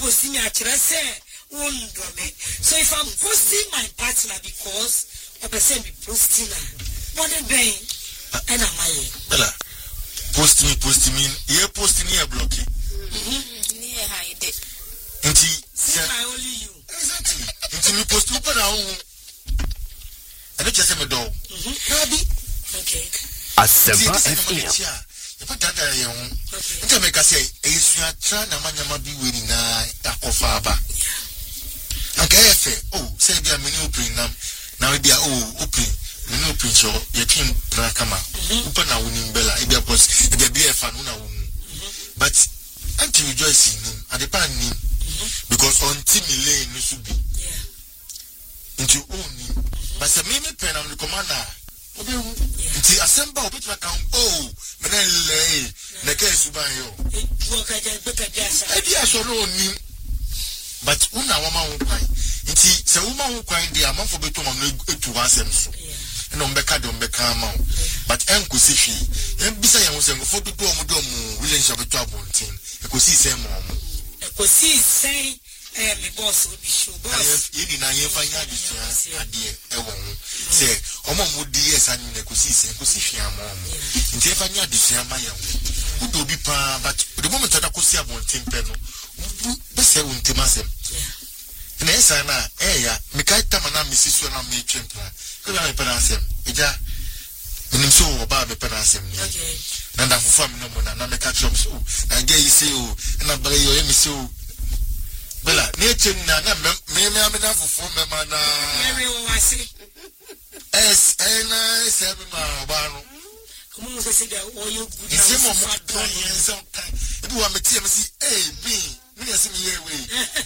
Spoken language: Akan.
posting me say so if I'm posting my partner because I person be posting what the brain and am I Bella post me yeah posting here blocking near hide it until I only you exactly until me post up now I don't just say me do okay Asempa FM Ipatata yɛn nta meka sɛ esua tra na manyama bi weri na akofa aba anka efe sɛ bia me ne open nam na bia open me ne open cho yɛtwin pra kama upa na wonim bela bia boss bia bia fa no na wonu but anti rejoice nim adepa nim because on timile no so bi into oni but say me pen am the commander nti asemba obetwa kan menele na ka suban yo edia so no ni but una wama wo kwan nti se wo ma wo kwan dia amafo beto ma no etu wasem so na ombeka de ombeka ma but enkosi hwi en bisa ye wo se ngofo dodo omodomu relationship beto abontin ekosi se mo ekosi se me boss will be sure boss you did not find out this idea say omo di yes and you could see mom in Tiffany this year my would do be pa but the moment that I could see about Timpeno say untimasem and yes I na mikaita mana Mrs. Sona me chimpa because I penasem eja minim so oba me penasem nanda for family no na me catch up so na get you say na bale yo me so Bella, nature na me na fufu me mana. Everyone Yes, I say me ma ba no. Come on say that all you good. It's more time. If you want me to say, hey, B, me say me here we.